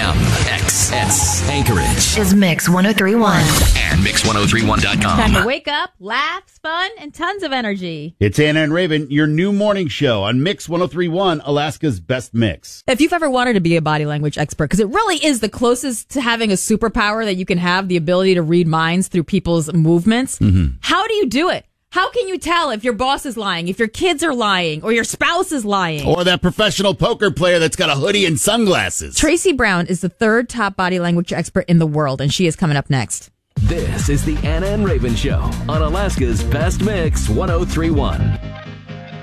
MXS Anchorage is Mix 1031 and Mix1031.com. Time to wake up, laughs, fun, and tons of energy. It's Anna and Raven, your new morning show on Mix 1031, Alaska's best mix. If you've ever wanted to be a body language expert, because it really is the closest to having a superpower that you can have, the ability to read minds through people's movements, how do you do it? How can you tell if your boss is lying, if your kids are lying, or your spouse is lying? Or that professional poker player that's got a hoodie and sunglasses. Tracy Brown is the third top body language expert in the world, and she is coming up next. This is the Anna and Raven Show on Alaska's best mix 1031.